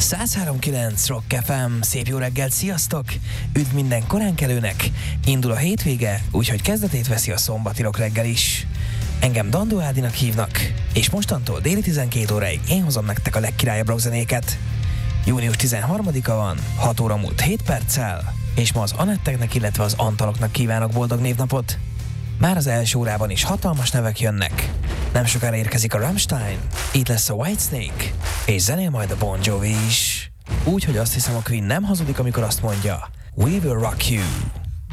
103.9 Rock FM, szép jó reggelt, sziasztok! Üdv minden koránkelőnek! Indul a hétvége, úgyhogy kezdetét veszi a szombati rock reggel is. Engem Dandó Ádinak hívnak, és mostantól déli 12 óráig én hozom nektek a legkirályabb rockzenéket. Június 13-a van, 6 óra múlt 7 perccel, és ma az Anetteknek, illetve az Antaloknak kívánok boldog névnapot. Már az első órában is hatalmas nevek jönnek. Nem sokára érkezik a Rammstein, itt lesz a Whitesnake, és zenél majd a Bon Jovi is. Úgyhogy azt hiszem, a Queen nem hazudik, amikor azt mondja: We will rock you.